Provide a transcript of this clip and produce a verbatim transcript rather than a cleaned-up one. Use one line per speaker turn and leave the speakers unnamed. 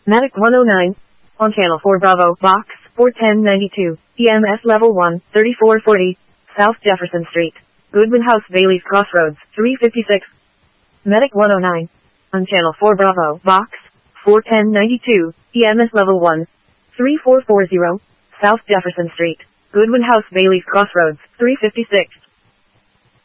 Medic one oh nine. On Channel four Bravo, Box four ten ninety-two, E M S Level one, thirty-four forty, South Jefferson Street, Goodwin House, Bailey's Crossroads, three fifty-six. Medic one oh nine. On Channel four Bravo, Box four ten ninety-two, E M S Level one, thirty-four forty, South Jefferson Street, Goodwin House, Bailey's Crossroads, three fifty-six.